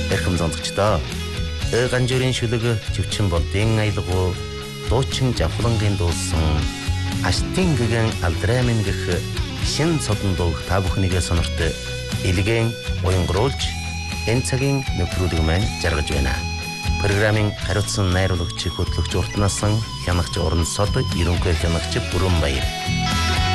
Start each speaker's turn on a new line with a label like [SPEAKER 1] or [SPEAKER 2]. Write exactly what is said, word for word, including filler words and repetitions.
[SPEAKER 1] Эрхэм сонсогчдоо ганжуурын шүлэг живчин болдын аялгуу дуучин жавхлангийн дуулсан аштын гэгэн алдраймын гэх шин цодон дуу та бүхнийгээ сонорт илгэн уянгруулж энэ цагийн нөхрүүдийг маань жаргаж байна. Программын хариуцсан найруулагч хөтлөгч уртнасан хянагч уран сод ерөнхий хянагч Бүрэн Баяр.